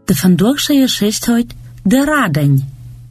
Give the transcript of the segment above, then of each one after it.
De vandaagse geschichte heet de Rading.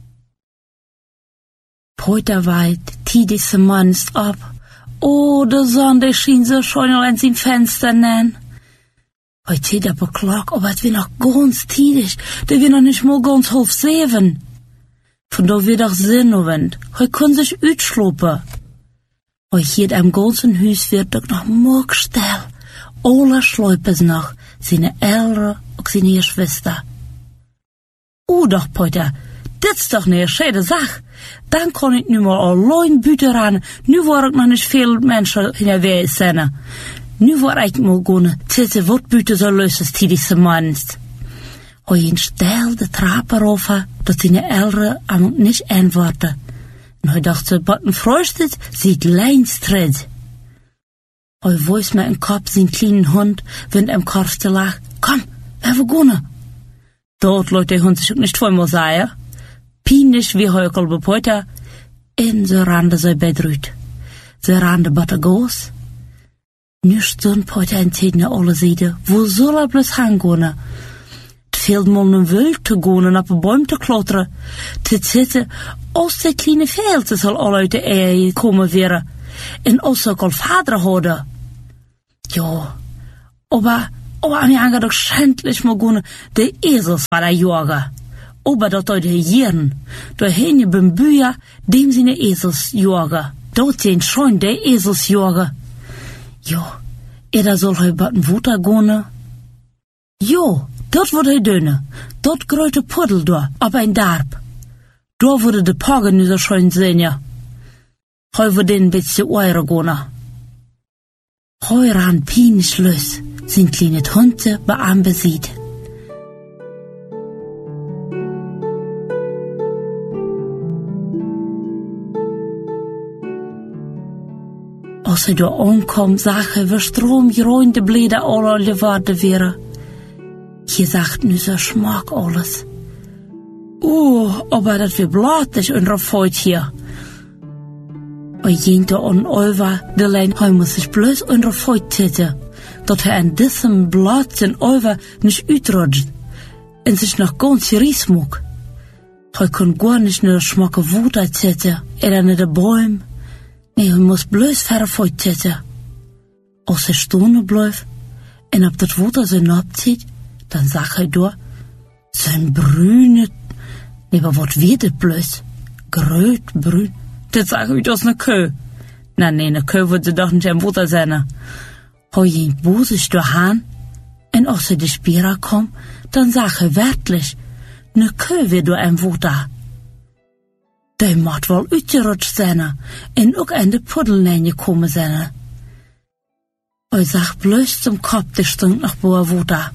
Heute weit tiedisse Monst ab. Oh, de zon, die schien so schön an sein Fenster nen. Heute zieht aber Glock, aber es wird noch ganz tiedig. Der wird noch nicht mal ganz 6:30. Von da wird auch Sinnowend. Heute kann sich utschluppen. Heute hier am ganzen Haus wird doch noch morg still. Alle schleipen noch. Seine Eltern und seine Geschwister. Doch, Peter, das ist doch eine schöne Sache. Dann kann ich nu mal allein büten ran. Nu war ich noch nicht viel Menschen in der Welt sehen. Nu war ich mal gehen, zitten wat büten so los als tiedisse Monst. Hoi ihn steil de Trappe rauf, dass seine Eltern am nicht antworten. Und hoi dachte, batten fröstet, sieht leins tritt. Hoi weiß mir im Kopf sein kleinen Hund, wenn im Korfte lag. Komm, wir gehen. Dort läuft der Hund sich auch nicht zweimal sagen. Peinlich wie Heukel bepoiter, en ze rande zij bedruut. Ze rande batte goos. Nu stond poiter en tijd naar alle zijden, wo soll bloß hangone? Het fehlt mal een wild te gaan en op een boom te klotteren, te zitten, als de kleine veeltjes zal al uit de ei komen weer, en als ook al vader hadden. Ja, aber an die Anger doch schändlich mal gune, de Esels war der Jager. Aber dort de Jieren, da hin je beim Büja, dem sine Esels jagen. Dort sind schon de Esels jagen. Ja, da soll he batten Wuter gone. Jo, dort wurde he dünne. Dort gröte Puddel da, ab ein Darb. Da wurde de Pagen so schön sehen, ja. Heu wurde ein bisschen Eure gone. Heu ran pinisch los, sind kleine Hunde bei am besiegt. Als hij daar aankwam, zag hij weer stroomgeroende bleden alle geworden wäre. Je zag nu zo smaak alles. Aber dat weer bladig en rafoit hier. Hij ging er aan over de lijn, hij moest zich bloos en rafoit zitten, dat hij aan diesem blad zijn over niet uitrutscht en zich nog ganz geries mocht. Hij kon gar niet naar de smakke woed uitzetten, en naar de boom. Nee, hij moest bloos verder voortzitten. Als hij stonden bleef en op dat water zijn opziet, dan zag hij door zijn bruine, nee, maar wat weet het bloos? Groot bruin. Dat zag hij als een koe. Nee, een koe wordt ze toch niet in water zijn. Hij ging boos doorheen en als hij de spieren kwam, dan zag hij werkelijk een koe weer door in water. Die moet wel uitgerutscht zijn en ook aan de puddel gekomen zijn. Hij zag bloos zum Kopf, die stond nog boven water.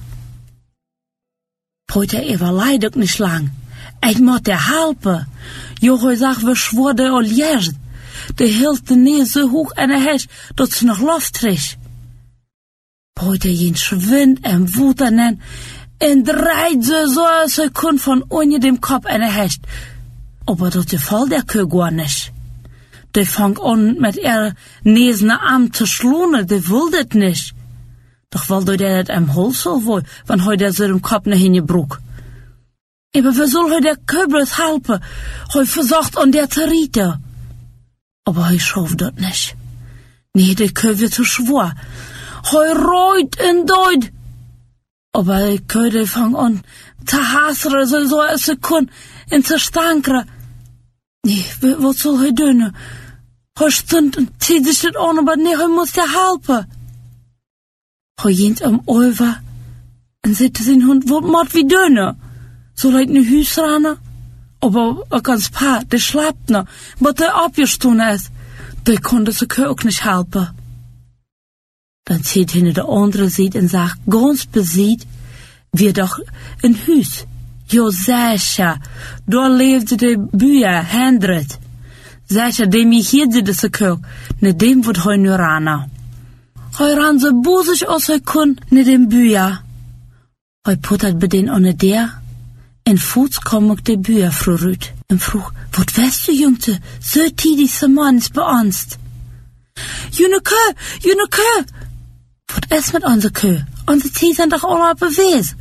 Peter leidt ook niet lang. Ik moet haar helpen. Jo, hij zag we schwor de al eerst. Die hield de neer zo hoog aan de hest, dat ze nog lucht kreeg. Peter ging schwind en water en draait ze zo als hij kon van onder dem Kopf aan de hest. Aber dat gefällt der Kuh gar nicht. Die fängt an, mit ihrer nesenen Arm zu schlungen, die will das nicht. Doch weil der das am Hals soll wohl, wenn heute so den Kopf nach hingebrug. Aber wie soll heute der Kuh bloß helfen? Heu versucht an der zu reiten. Aber heu schafft das nicht. Nee, der Kuh wird zu schwor. Heu reut und deut. Aber die Kuh, die fängt an, zu hasern, so als sie kann, en zu stankeren. Nee, wat zal hij doen? Hij stond en ziet zich het aan, maar nee, hij moest je helpen. Hij ging over en zei zijn hond, wat moet we doen? Zal hij naar huis rennen? Aber er ganz paar, der slaapt nog, maar der opgestonden is. Die konnte ze ook niet helpen. Dan zit hij naar de andere zijde en zegt, ganz besiegt, wir doch een huis. Jo, Sascha, daar leefde de buja, Hendrit. Sascha, dem ich hier zit ze kook, ne dem wordt hij nu ranen. Hij ran zo boosig als hij kon, ne dem buja. Hij puttert bij den aan der, en voets kwam ook de buja vroeg en vroeg, wat weißt du, jongte, zo tiedisse mans bij ons? June Kö, wat is met onze Kö? Onze tie zijn toch allemaal bewezen?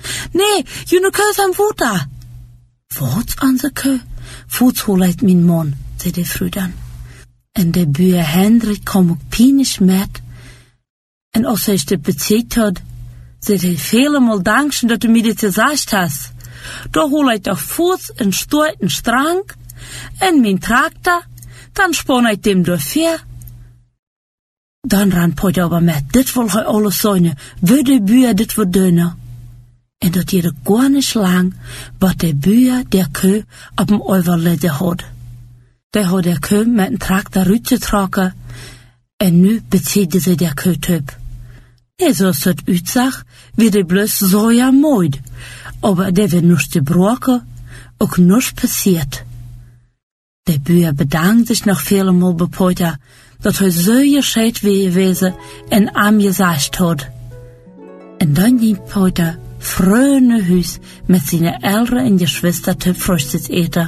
Nee, jene Kös am Wuta. Wat an se Kö? Voets holet min man, zei de vrouw dan. En de buur Hendrik kwam ook pijnisch met. En als hij het bezet had, zei hij veelemaal dankschen dat u mij dit gezegd hast. Doch hol ik doch voets en stoot en strank en mijn tractor, dan span ik dem doorveer. Dan ran Poit aber met, dit wil hij alles zijn, wil de buur dit wat doen. En dat jede gar nicht lang, wat de buur der Kö op dem overleden had. Der had der Kö met een tractor uitgetrokken en nu bezette ze der Kö töp. Zoals het uitzag, wie de bloß so ja mooi, aber der wird nichts gebrochen, ook nichts passiert. Der buur bedankt sich noch vielmal bei Poiter, dat hij zo gescheit gewesen en arm gesagt had. En dan ging Poiter früh nach Hus mit seinen Eltern und Geschwistern zum Frühstück eten.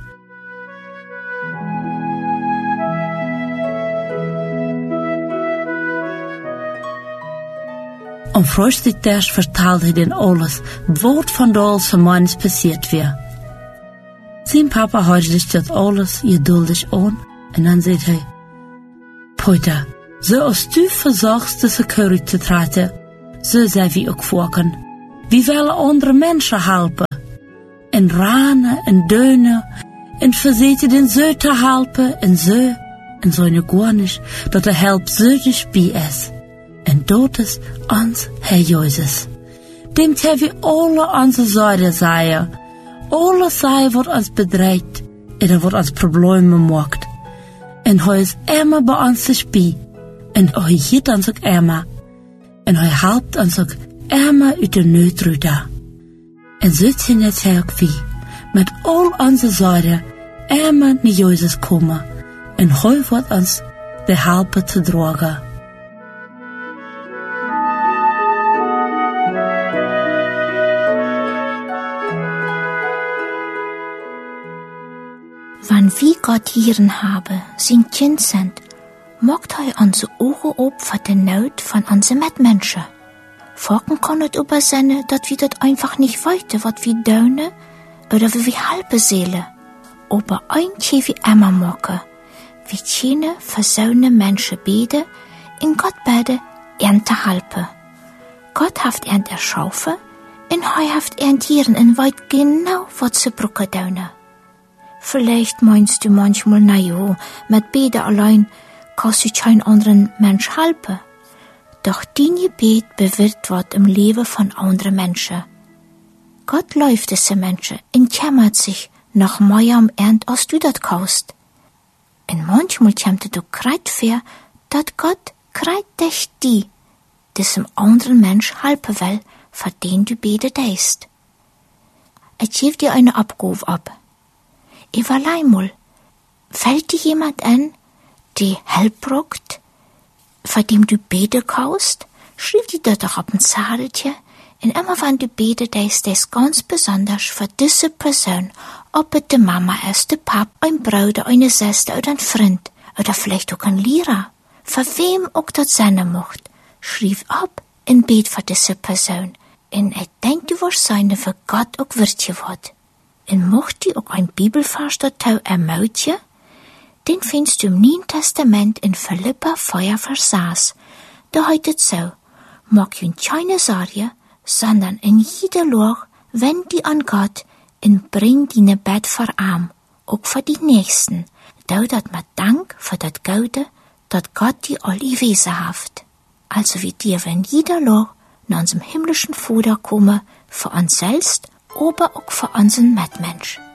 Am Frühstückstisch verteilte den alles, wat von da alles von meines passiert wäre. Sein Papa hörte sich das alles geduldig an und dann sagt er, Poiter, so als du versuchst, diese Curry zu treten, so sei wie auch vorken. Wie willen andere Menschen helpen? En ranen en deunen en verzeten den zo te helpen en zo ne gar nicht, dat helpt zo bij is. En dat is ons Herr Jesus. Dem wir alle onze Sorgen zijn. Alle zijn wat ons bedreigt en wat ons Probleme maakt. En hij is immer bij ons bij. En hij hielt ons ook immer. En hij helpt ons ook immer uit de nood ruida. En zo zijn het ook wie, met al onze Sorgen, immer naar Jesus komen. En hij wordt ons de helpen te dragen. Wann wir Gott Hieren haben, sein Kind sind, macht er unsere Ohren op für die Not von unseren Mitmenschen. Vorken kann es aber sein, dass wir das einfach nicht weiter, was wir dönen oder wie wir halbe Seele. Aber ein wie immer machen, wie keine versaune Menschen beten, in Gott beten, zu helfen. Gott hat erschaffen, und er hat Hieren in weit genau, was sie brauchen dönen. Vielleicht meinst du manchmal, na jo, mit Beten allein kannst du kein anderen Mensch helfen. Doch dein Gebet bewirkt was im Leben von anderen Menschen. Gott läuft diese Menschen und kümmert sich noch mehr am Ernst, als du das kannst. Und manchmal kommt du kreit vor, dass Gott kreit dich die, diesem anderen Mensch helfen will, für den du betest. Ich gebe dir eine Abgabe ab. Überlei mal, fällt dir jemand ein, die Hilfe braucht, für dem du beten kannst? Schreib dir das doch auf ein Zettelchen, und immer wenn du betest, das ganz besonders für diese Person, ob es die Mama ist, der Papa, ein Bruder, eine Schwester oder ein Freund, oder vielleicht auch ein Lehrer, für wem auch das sein macht, schreib ab und bet für diese Person, und ich denke, du wirst sein, für Gott auch wird geworden. Und mocht du auch ein Bibelvers dazu ermutigen, den findest du im Neuen Testament in Philippa 4, Vers 6. Da heißt es so, mag du keine Sorge, sondern in jeder Lage wend die an Gott und bring deine Bett vor Arm, auch für die Nächsten, da dat mit Dank für das Gute, dat Gott die all gewesen hat. Also wie dir in jeder Lage nach unserem himmlischen Vater kommen, für uns selbst, aber auch für unseren Mitmensch.